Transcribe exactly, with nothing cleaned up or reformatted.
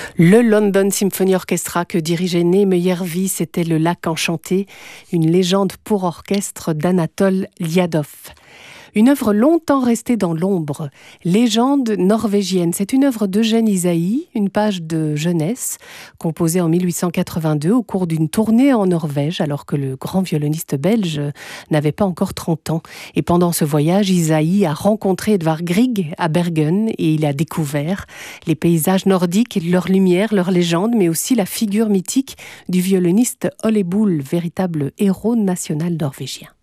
Le London Symphony Orchestra que dirigeait Neeme Järvi, c'était Le Lac Enchanté, une légende pour orchestre d'Anatole Liadov. Une œuvre longtemps restée dans l'ombre, Légende norvégienne. C'est une œuvre d'Eugène Ysaÿe, une page de jeunesse, composée en mille huit cent quatre-vingt-deux au cours d'une tournée en Norvège, alors que le grand violoniste belge n'avait pas encore trente ans. Et pendant ce voyage, Ysaÿe a rencontré Edvard Grieg à Bergen et il a découvert les paysages nordiques, leurs lumières, leurs légendes, mais aussi la figure mythique du violoniste Ole Bull, véritable héros national norvégien.